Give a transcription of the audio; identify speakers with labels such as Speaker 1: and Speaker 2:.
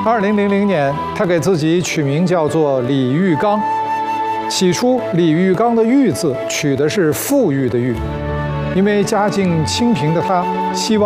Speaker 1: 2000年，他给自己取名叫做李玉刚。起初，李玉刚的“玉”字取的是富裕的“裕”，因为家境清贫的他希望